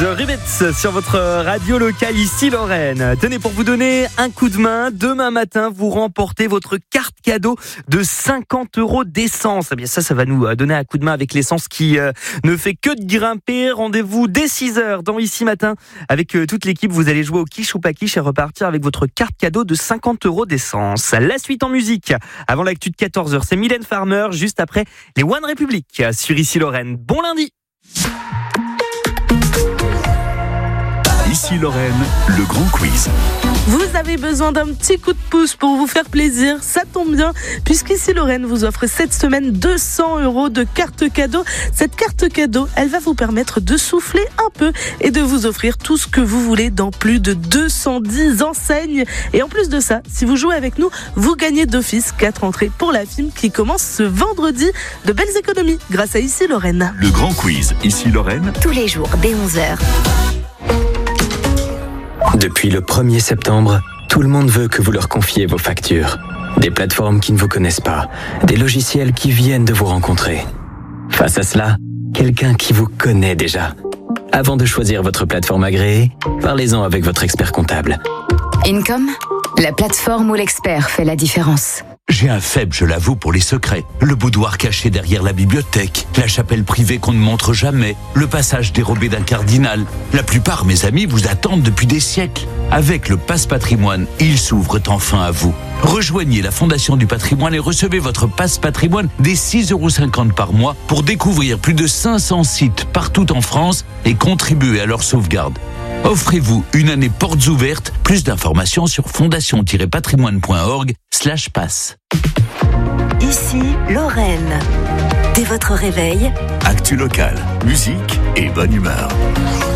The Rivets sur votre radio locale ici Lorraine. Tenez, pour vous donner un coup de main, demain matin, vous remportez votre carte cadeau de 50 € d'essence. Eh bien ça va nous donner un coup de main avec l'essence qui ne fait que de grimper. Rendez-vous dès 6h dans Ici Matin avec toute l'équipe. Vous allez jouer au quiche ou pas quiche et repartir avec votre carte cadeau de 50 € d'essence. La suite en musique, avant l'actu de 14h, c'est Mylène Farmer, juste après les One Republic sur Ici Lorraine. Bon lundi. Ici Lorraine, le grand quiz. Vous avez besoin d'un petit coup de pouce pour vous faire plaisir, ça tombe bien, puisqu'ici Lorraine vous offre cette semaine 200 € de carte cadeau. Cette carte cadeau, elle va vous permettre de souffler un peu et de vous offrir tout ce que vous voulez dans plus de 210 enseignes. Et en plus de ça, si vous jouez avec nous, vous gagnez d'office 4 entrées pour la film qui commence ce vendredi. De belles économies grâce à Ici Lorraine. Le grand quiz, Ici Lorraine. Tous les jours dès 11h. Depuis le 1er septembre, tout le monde veut que vous leur confiez vos factures. Des plateformes qui ne vous connaissent pas, des logiciels qui viennent de vous rencontrer. Face à cela, quelqu'un qui vous connaît déjà. Avant de choisir votre plateforme agréée, parlez-en avec votre expert comptable. Income, la plateforme où l'expert fait la différence. J'ai un faible, je l'avoue, pour les secrets. Le boudoir caché derrière la bibliothèque, la chapelle privée qu'on ne montre jamais, le passage dérobé d'un cardinal. La plupart, mes amis, vous attendent depuis des siècles. Avec le Pass Patrimoine, ils s'ouvrent enfin à vous. Rejoignez la Fondation du Patrimoine et recevez votre Pass Patrimoine dès 6,50 € par mois pour découvrir plus de 500 sites partout en France et contribuer à leur sauvegarde. Offrez-vous une année portes ouvertes. Plus d'informations sur fondation-patrimoine.org/pass. Ici Lorraine. Dès votre réveil, Actu locale, musique et bonne humeur.